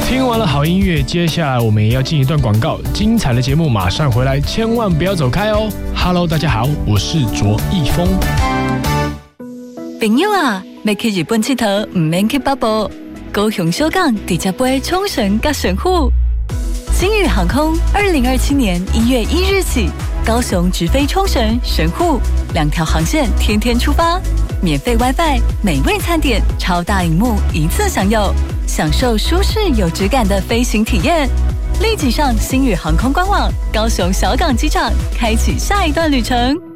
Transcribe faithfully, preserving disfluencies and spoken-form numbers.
听完了好音乐，接下来我们也要进一段广告，精彩的节目马上回来，千万不要走开哦。Hello， 大家好，我是卓一峰。 朋友啊，要去日本佚佗，唔免去北部，高雄小港直接飞冲绳甲神户。星宇航空二零二七年一月一日起，高雄直飞冲绳、神户两条航线，天天出发，免费 WiFi、美味餐点、超大荧幕一次享有，享受舒适有质感的飞行体验。立即上星宇航空官网，高雄小港机场，开启下一段旅程。